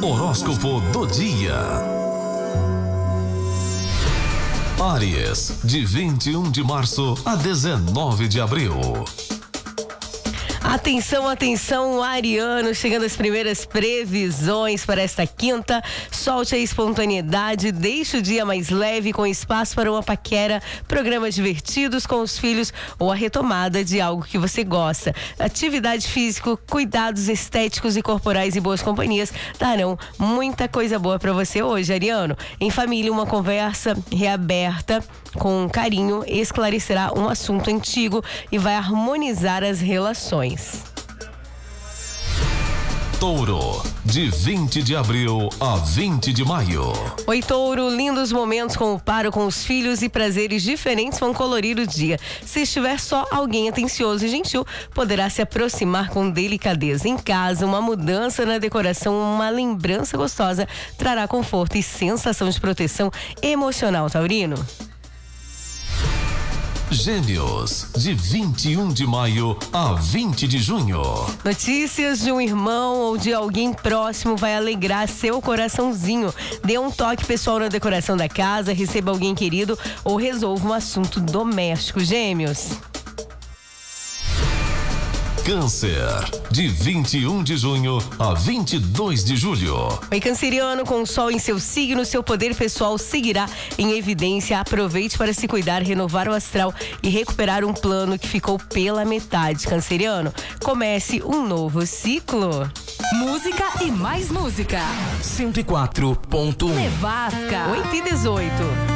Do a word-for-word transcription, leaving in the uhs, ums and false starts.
Horóscopo do dia. Áries, de vinte e um de março a dezenove de abril. Atenção, atenção, ariano, chegando as primeiras previsões para esta quinta. Solte a espontaneidade, deixe o dia mais leve, com espaço para uma paquera, programas divertidos com os filhos ou a retomada de algo que você gosta. Atividade física, cuidados estéticos e corporais e boas companhias darão muita coisa boa para você hoje, ariano. Em família, uma conversa reaberta com carinho esclarecerá um assunto antigo e vai harmonizar as relações. Touro, de vinte de abril a vinte de maio. Oi, Touro, lindos momentos com o par ou com os filhos e prazeres diferentes vão colorir o dia. Se estiver só, alguém atencioso e gentil poderá se aproximar com delicadeza. Em casa, uma mudança na decoração, uma lembrança gostosa trará conforto e sensação de proteção emocional, taurino. Gêmeos, de vinte e um de maio a vinte de junho. Notícias de um irmão ou de alguém próximo vai alegrar seu coraçãozinho. Dê um toque pessoal na decoração da casa, receba alguém querido ou resolva um assunto doméstico, Gêmeos. Câncer, de vinte e um de junho a vinte e dois de julho. Oi, canceriano, com o sol em seu signo, seu poder pessoal seguirá em evidência. Aproveite para se cuidar, renovar o astral e recuperar um plano que ficou pela metade, canceriano. Comece um novo ciclo. Música e mais música. cento e quatro ponto um. Nevasca. oito e dezoito.